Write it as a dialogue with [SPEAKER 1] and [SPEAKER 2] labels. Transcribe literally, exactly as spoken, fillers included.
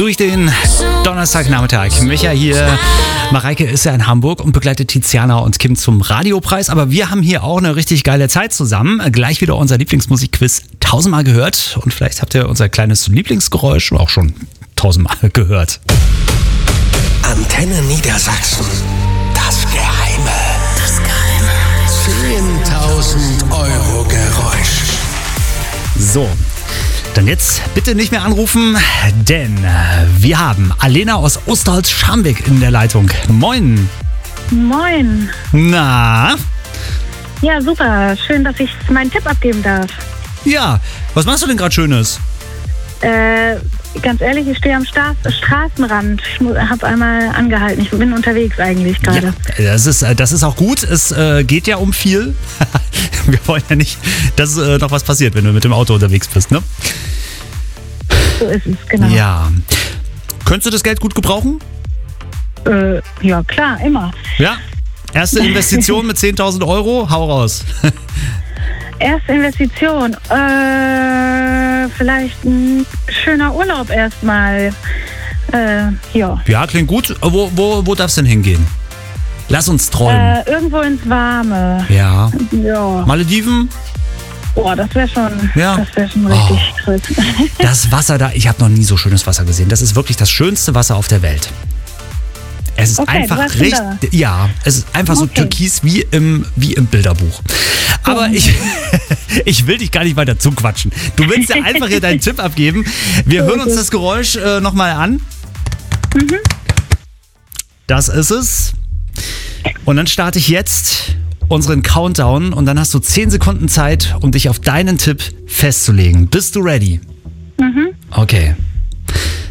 [SPEAKER 1] durch den Donnerstagnachmittag. Micha hier, Mareike ist ja in Hamburg und begleitet Tiziana und Kim zum Radiopreis. Aber wir haben hier auch eine richtig geile Zeit zusammen. Gleich wieder unser Lieblingsmusikquiz tausendmal gehört. Und vielleicht habt ihr unser kleines Lieblingsgeräusch auch schon tausendmal gehört.
[SPEAKER 2] Antenne Niedersachsen. Das Geheime. Das Geheime. zehntausend Euro Geräusch.
[SPEAKER 1] So. Dann jetzt bitte nicht mehr anrufen, denn wir haben Alena aus Osterholz-Scharmbeck in der Leitung. Moin.
[SPEAKER 3] Moin.
[SPEAKER 1] Na?
[SPEAKER 3] Ja, super. Schön, dass ich meinen Tipp abgeben darf.
[SPEAKER 1] Ja, was machst du denn gerade Schönes?
[SPEAKER 3] Äh, ganz ehrlich, ich stehe am Stra- Straßenrand. Ich habe einmal angehalten. Ich bin unterwegs eigentlich gerade.
[SPEAKER 1] Ja, das ist, das ist auch gut. Es äh, geht ja um viel. Wir wollen ja nicht, dass äh, noch was passiert, wenn du mit dem Auto unterwegs bist, ne?
[SPEAKER 3] So ist es, genau.
[SPEAKER 1] Ja. Könntest du das Geld gut gebrauchen?
[SPEAKER 3] Äh, ja, klar, immer.
[SPEAKER 1] Ja. Erste Investition mit zehntausend Euro, hau raus.
[SPEAKER 3] Erste Investition. Äh, vielleicht ein schöner Urlaub erstmal. Äh, ja.
[SPEAKER 1] Ja, klingt gut. Wo, wo, wo darf es denn hingehen? Lass uns träumen.
[SPEAKER 3] Äh, irgendwo ins Warme.
[SPEAKER 1] Ja.
[SPEAKER 3] Ja.
[SPEAKER 1] Malediven?
[SPEAKER 3] Boah, das wäre schon,
[SPEAKER 1] Ja.
[SPEAKER 3] das wäre schon richtig
[SPEAKER 1] Oh.
[SPEAKER 3] krass.
[SPEAKER 1] Das Wasser da, ich habe noch nie so schönes Wasser gesehen. Das ist wirklich das schönste Wasser auf der Welt. Es ist
[SPEAKER 3] Okay,
[SPEAKER 1] einfach
[SPEAKER 3] du warst schon
[SPEAKER 1] richtig, ja, es ist einfach so
[SPEAKER 3] Okay.
[SPEAKER 1] türkis wie im, wie im Bilderbuch. Aber ich, ich will dich gar nicht weiter zuquatschen. Du willst ja einfach hier deinen Tipp abgeben. Wir hören uns das Geräusch äh, nochmal an.
[SPEAKER 3] Mhm.
[SPEAKER 1] Das ist es. Und dann starte ich jetzt unseren Countdown und dann hast du zehn Sekunden Zeit, um dich auf deinen Tipp festzulegen. Bist du ready?
[SPEAKER 3] Mhm.
[SPEAKER 1] Okay.